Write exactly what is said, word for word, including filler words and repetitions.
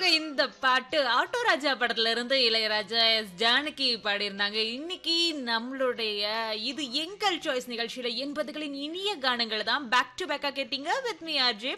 இந்த பாட்டு ஆட்டோ ராஜா படத்துல இருந்து இளையராஜா எஸ் ஜானகி பாடியிருந்தாங்க. இன்னைக்கு நம்மளுடைய இது எங்கள் சாய்ஸ் நிகழ்ச்சியில எண்பதுகளின் இனிய கானங்கள் தான் பேக் டு பேக்கா கேட்டீங்க வித் மீ ஆர்ஜே